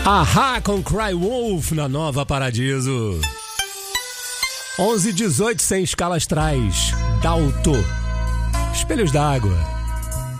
Ahá com Cry Wolf na Nova Paradiso. 11:18 sem escala astrais. Dalto. Espelhos d'água.